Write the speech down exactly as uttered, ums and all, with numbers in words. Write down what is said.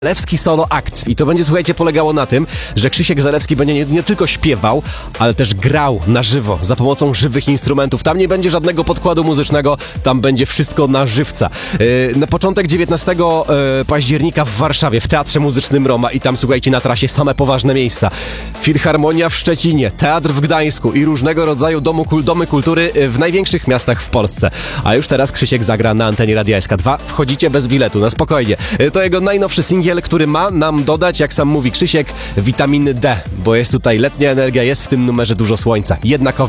Zalewski Solo Act. I to będzie, słuchajcie, polegało na tym, że Krzysiek Zalewski będzie nie, nie tylko śpiewał, ale też grał na żywo, za pomocą żywych instrumentów. Tam nie będzie żadnego podkładu muzycznego, tam będzie wszystko na żywca. Yy, na początek dziewiętnastego października w Warszawie, w Teatrze Muzycznym Roma i tam, słuchajcie, na trasie same poważne miejsca. Filharmonia w Szczecinie, Teatr w Gdańsku i różnego rodzaju domu, domy kultury w największych miastach w Polsce. A już teraz Krzysiek zagra na antenie Radia S K dwa. Wchodzicie bez biletu, na spokojnie. Yy, to jego najnowszy singiel, który ma nam dodać, jak sam mówi Krzysiek, witaminy D, bo jest tutaj letnia energia, jest w tym numerze dużo słońca. Jednakowoż